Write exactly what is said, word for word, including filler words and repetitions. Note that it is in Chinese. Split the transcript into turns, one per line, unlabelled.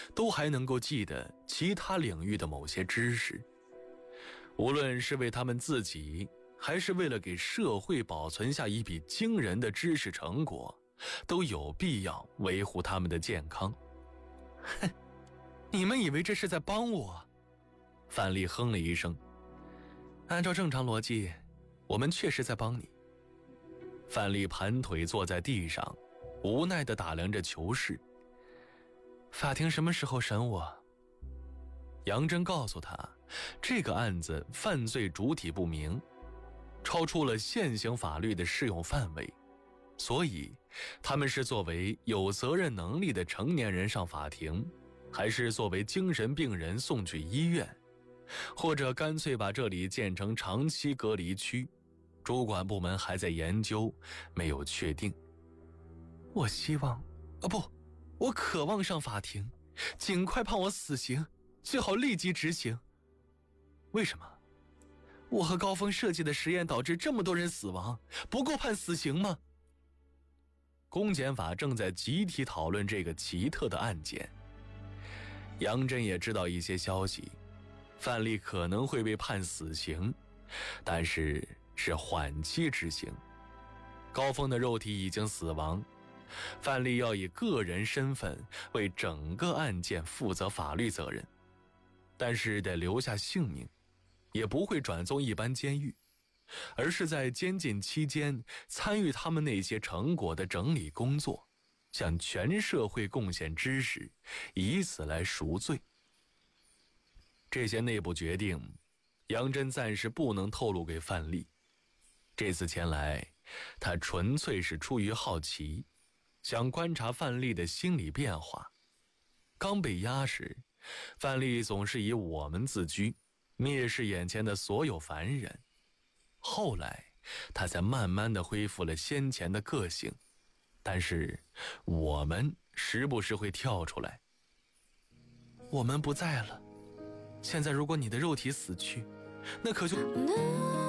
都还能够记得其他领域的某些知识。无论是为他们自己，还是为了给社会保存下一笔惊人的知识成果，都有必要维护他们的健康。哼，你们以为这是在帮我？范蠡哼了一声。按照正常逻辑，我们确实在帮你。范蠡盘腿坐在地上，无奈地打量着囚室。法庭什么时候审我？杨真告诉他，这个案子犯罪主体不明，超出了现行法律的适用范围，所以他们是作为有责任能力的成年人上法庭，还是作为精神病人送去医院，或者干脆把这里建成长期隔离区，主管部门还在研究，没有确定。我希望啊不我渴望上法庭，尽快判我死刑，最好立即执行。为什么？我和高峰设计的实验导致这么多人死亡，不够判死刑吗？公检法正在集体讨论这个奇特的案件。杨真也知道一些消息，范蠡可能会被判死刑，但是是缓期执行。高峰的肉体已经死亡，范蠡要以个人身份为整个案件负责法律责任，但是得留下性命，也不会转送一般监狱，而是在监禁期间参与他们那些成果的整理工作，向全社会贡献知识，以此来赎罪。这些内部决定，杨真暂时不能透露给范蠡。这次前来，他纯粹是出于好奇，想观察范蠡的心理变化。刚被压时，范蠡总是以我们自居，蔑视眼前的所有凡人。后来他才慢慢地恢复了先前的个性，但是我们时不时会跳出来。我们不在了，现在如果你的肉体死去，那可就